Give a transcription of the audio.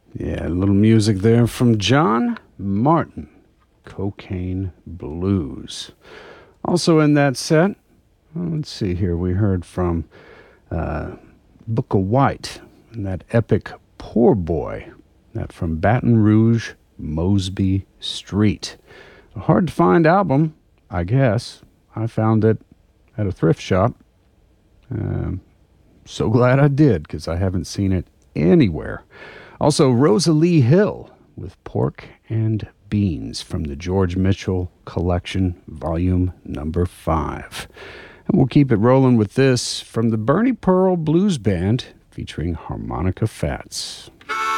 Yeah, a little music there from John Martin, Cocaine Blues. Also in that set, let's see here, we heard from Booker White and that epic Poor Boy, that from Baton Rouge, Mosby Street. A hard to find album, I guess. I found it at a thrift shop. So glad I did, because I haven't seen it anywhere. Also, Rosalie Hill with Pork and Beans from the George Mitchell Collection, Volume Number 5. And we'll keep it rolling with this from the Bernie Pearl Blues Band featuring Harmonica Fats.